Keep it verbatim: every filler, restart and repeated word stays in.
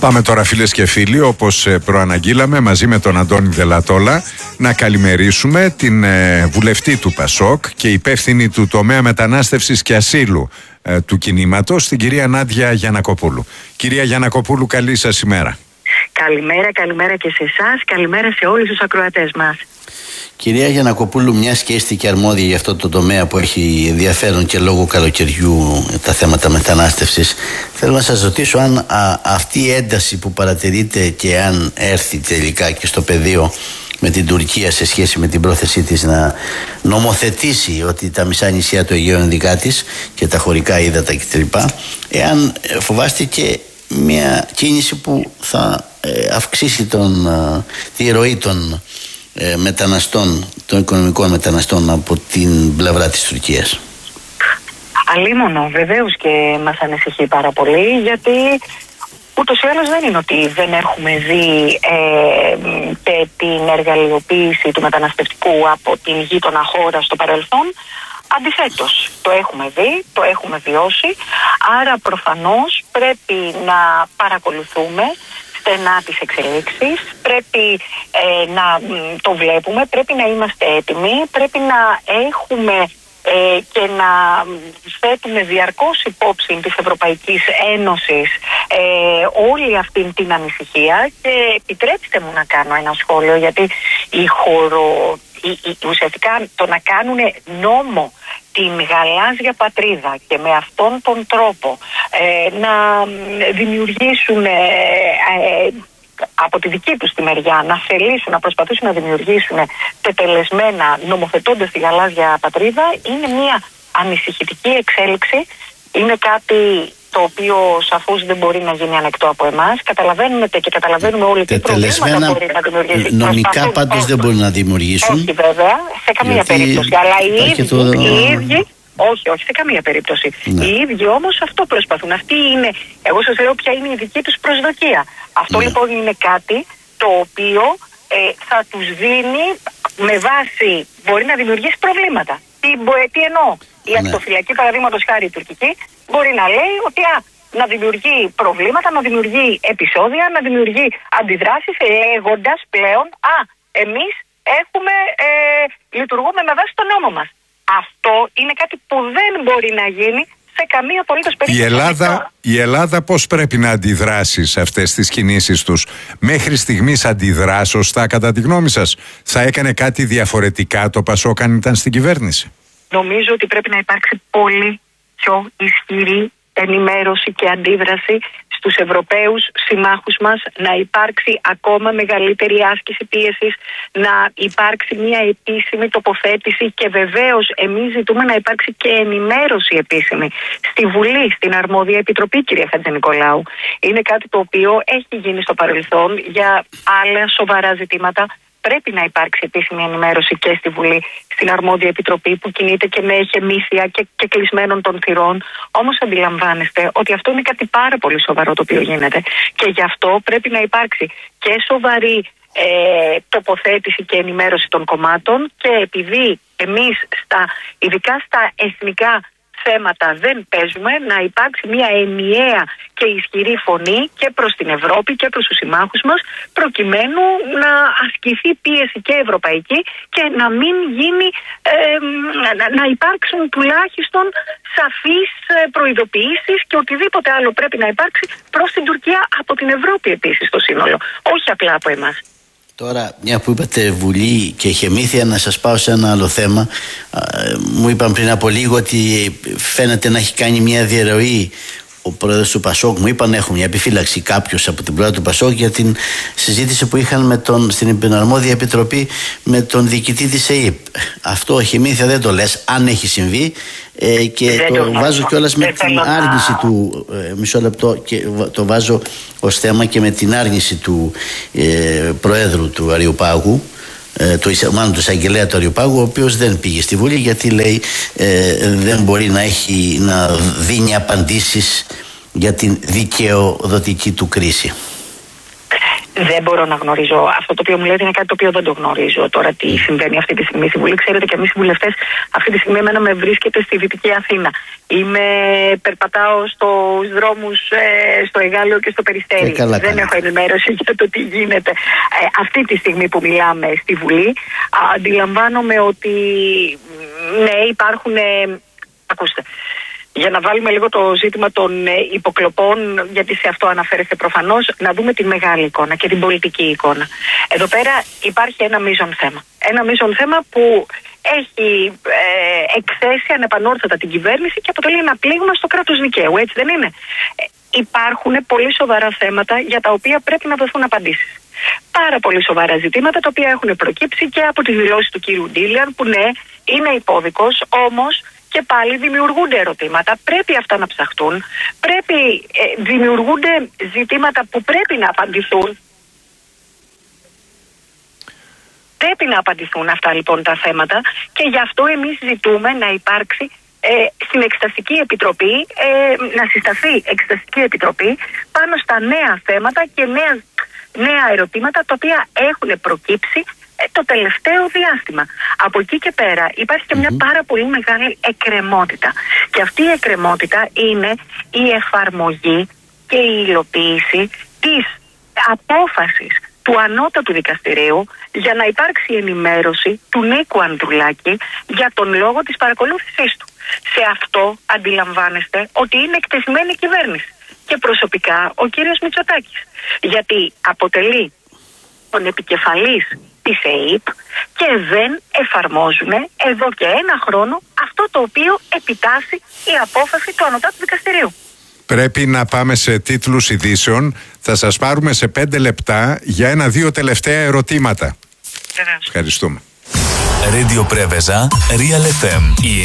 Πάμε τώρα, φίλες και φίλοι, όπως προαναγγείλαμε, μαζί με τον Αντώνη Δελατόλα, να καλημερίσουμε την ε, βουλευτή του Πασόκ και υπεύθυνη του τομέα μετανάστευσης και ασύλου ε, του κινήματος, την κυρία Νάντια Γιαννακοπούλου. Κυρία Γιαννακοπούλου, καλή σας ημέρα. Καλημέρα, καλημέρα και σε εσάς, καλημέρα σε όλους τους ακροατές μας. Κυρία Γιαννακοπούλου, μιας και είστε και αρμόδια για αυτό το τομέα που έχει ενδιαφέρον και λόγω καλοκαιριού τα θέματα μετανάστευσης, θέλω να σας ρωτήσω αν α, αυτή η ένταση που παρατηρείτε και αν έρθει τελικά και στο πεδίο με την Τουρκία σε σχέση με την πρόθεσή της να νομοθετήσει ότι τα μισά νησιά του Αιγαίου είναι δικά της και τα χωρικά ύδατα κτλ. Εάν φοβάστε και μια κίνηση που θα ε, αυξήσει τον, ε, τη ροή των ε, μεταναστών, των οικονομικών μεταναστών από την πλευρά της Τουρκίας. Αλίμονο, βεβαίως και μας ανησυχεί πάρα πολύ, γιατί ούτως ή άλλως δεν είναι ότι δεν έχουμε δει ε, τε, την εργαλειοποίηση του μεταναστευτικού από την γείτονα χώρα στο παρελθόν. Αντιθέτως, το έχουμε δει, το έχουμε βιώσει, άρα προφανώς πρέπει να παρακολουθούμε στενά τις εξελίξεις, πρέπει ε, να το βλέπουμε, πρέπει να είμαστε έτοιμοι, πρέπει να έχουμε ε, και να θέτουμε διαρκώς υπόψη της Ευρωπαϊκής Ένωσης ε, όλη αυτή την ανησυχία. Και επιτρέψτε μου να κάνω ένα σχόλιο, γιατί η χωρο... ουσιαστικά το να κάνουν νόμο την γαλάζια πατρίδα και με αυτόν τον τρόπο ε, να δημιουργήσουν ε, ε, από τη δική τους τη μεριά, να θελήσουν, να προσπαθήσουν να δημιουργήσουν τετελεσμένα νομοθετώντας τη γαλάζια πατρίδα, είναι μια ανησυχητική εξέλιξη, είναι κάτι το οποίο σαφώς δεν μπορεί να γίνει ανεκτό από εμάς. Καταλαβαίνουμε και καταλαβαίνουμε όλοι τι προβλήματα μπορεί να δημιουργήσει. Νομικά πάντως δεν μπορεί να δημιουργήσουν. Όχι βέβαια, σε καμία γιατί περίπτωση. Αλλά οι ίδιοι, το... οι ίδιοι, όχι, όχι, σε καμία περίπτωση. Ναι. Οι ίδιοι όμως αυτό προσπαθούν. Αυτή είναι, εγώ σας λέω ποια είναι η δική τους προσδοκία. Αυτό ναι. λοιπόν είναι κάτι το οποίο ε, θα τους δίνει με βάση, μπορεί να δημιουργήσει προβλήματα. Τι, τι εννοώ. Η ναι. ακτοφυλακή, παραδείγματος χάρη η τουρκική, μπορεί να λέει ότι α, να δημιουργεί προβλήματα, να δημιουργεί επεισόδια, να δημιουργεί αντιδράσεις, λέγοντας πλέον α, εμείς έχουμε, ε, λειτουργούμε με βάση τον νόμο μας. Αυτό είναι κάτι που δεν μπορεί να γίνει σε καμία απολύτως περίπτωση. Η Ελλάδα, η Ελλάδα πώς πρέπει να αντιδράσει σε αυτές τις κινήσεις τους? Μέχρι στιγμής αντιδρά σωστά κατά τη γνώμη σας? Θα έκανε κάτι διαφορετικά το Πασόκ αν ήταν στην κυβέρνηση? Νομίζω ότι πρέπει να υπάρξει πολύ πιο ισχυρή ενημέρωση και αντίδραση στους Ευρωπαίους συμμάχους μας, να υπάρξει ακόμα μεγαλύτερη άσκηση πίεσης, να υπάρξει μια επίσημη τοποθέτηση και βεβαίως εμείς ζητούμε να υπάρξει και ενημέρωση επίσημη στη Βουλή, στην αρμόδια επιτροπή, κυρία Χατζηνικολάου. Είναι κάτι το οποίο έχει γίνει στο παρελθόν για άλλα σοβαρά ζητήματα. Πρέπει να υπάρξει επίσημη ενημέρωση και στη Βουλή, στην αρμόδια επιτροπή που κινείται και με εχεμήθεια και, και κλεισμένων των θυρών. Όμως αντιλαμβάνεστε ότι αυτό είναι κάτι πάρα πολύ σοβαρό το οποίο γίνεται. Και γι' αυτό πρέπει να υπάρξει και σοβαρή ε, τοποθέτηση και ενημέρωση των κομμάτων, και επειδή εμείς στα, ειδικά στα εθνικά θέματα δεν παίζουμε, να υπάρξει μια ενιαία και ισχυρή φωνή και προς την Ευρώπη και προς τους συμμάχους μας, προκειμένου να ασκηθεί πίεση και ευρωπαϊκή και να μην γίνει, ε, να, να υπάρξουν τουλάχιστον σαφείς προειδοποιήσεις και οτιδήποτε άλλο πρέπει να υπάρξει προς την Τουρκία από την Ευρώπη επίσης στο σύνολο, όχι απλά από εμάς. Τώρα, μια που είπατε Βουλή και Χεμήθεια, να σας πάω σε ένα άλλο θέμα. Μου είπαν πριν από λίγο ότι φαίνεται να έχει κάνει μια διαρροή ο πρόεδρος του Πασόκ. Μου είπαν έχουν μια επιφύλαξη κάποιος από την πλευρά του Πασόκ για την συζήτηση που είχαν με τον, στην αρμόδια επιτροπή με τον διοικητή της ΕΕΠ. Αυτό Χεμήθεια δεν το λες, αν έχει συμβεί, ε, και δεν το βάζω κιόλας με την άρνηση του, ε, μισό λεπτό, και το βάζω ως θέμα και με την άρνηση του ε, Προέδρου του Αριοπάγου, ε, του, μάλλον του εισαγγελέα του Αριοπάγου, ο οποίος δεν πήγε στη Βουλή γιατί λέει ε, δεν μπορεί να, έχει, να δίνει απαντήσεις για την δικαιοδοτική του κρίση. Δεν μπορώ να γνωρίζω. Αυτό το οποίο μου λέτε είναι κάτι το οποίο δεν το γνωρίζω. Τώρα τι συμβαίνει αυτή τη στιγμή στη Βουλή. Ξέρετε και εμείς οι βουλευτές αυτή τη στιγμή εμένα με βρίσκεται στη Δυτική Αθήνα. Είμαι, περπατάω στους δρόμους, ε, στο Εγάλεο και στο Περιστέρι. Καλά, δεν καλά. έχω ενημέρωση για το τι γίνεται. Ε, αυτή τη στιγμή που μιλάμε στη Βουλή, αντιλαμβάνομαι ότι ναι, υπάρχουν. Ε, ακούστε. Για να βάλουμε λίγο το ζήτημα των υποκλοπών, γιατί σε αυτό αναφέρεστε προφανώς, να δούμε τη μεγάλη εικόνα και την πολιτική εικόνα. Εδώ πέρα υπάρχει ένα μείζον θέμα. Ένα μείζον θέμα που έχει ε, εκθέσει ανεπανόρθωτα την κυβέρνηση και αποτελεί ένα πλήγμα στο κράτος δικαίου, έτσι δεν είναι? Ε, υπάρχουν πολύ σοβαρά θέματα για τα οποία πρέπει να δοθούν απαντήσεις. Πάρα πολύ σοβαρά ζητήματα τα οποία έχουν προκύψει και από τις δηλώσεις του κύριου Ντίλιαν, που ναι, είναι υπόδικος, όμως και πάλι δημιουργούνται ερωτήματα, πρέπει αυτά να ψαχτούν, πρέπει, ε, δημιουργούνται ζητήματα που πρέπει να απαντηθούν. Πρέπει να απαντηθούν αυτά λοιπόν τα θέματα και γι' αυτό εμείς ζητούμε να υπάρξει ε, στην Εξεταστική Επιτροπή, ε, να συσταθεί Εξεταστική Επιτροπή πάνω στα νέα θέματα και νέα, νέα ερωτήματα τα οποία έχουν προκύψει το τελευταίο διάστημα. Από εκεί και πέρα υπάρχει και μια mm-hmm. πάρα πολύ μεγάλη εκκρεμότητα. Και αυτή η εκκρεμότητα είναι η εφαρμογή και η υλοποίηση της απόφασης του Ανώτατου Δικαστηρίου για να υπάρξει ενημέρωση του Νίκου Ανδρουλάκη για τον λόγο της παρακολούθησής του. Σε αυτό αντιλαμβάνεστε ότι είναι εκτεθειμένη η κυβέρνηση. Και προσωπικά ο κύριος Μητσοτάκης. Γιατί αποτελεί τον επικεφαλής της ΕΕΠ και δεν εφαρμόζουν εδώ και ένα χρόνο αυτό το οποίο επιτάσσει η απόφαση του Ανωτάτου Δικαστηρίου. Πρέπει να πάμε σε τίτλους ειδήσεων. Θα σας πάρουμε σε πέντε λεπτά για ένα-δύο τελευταία ερωτήματα. Βεβαίως. Ευχαριστούμε. Radio Preveza, Real εφ εμ.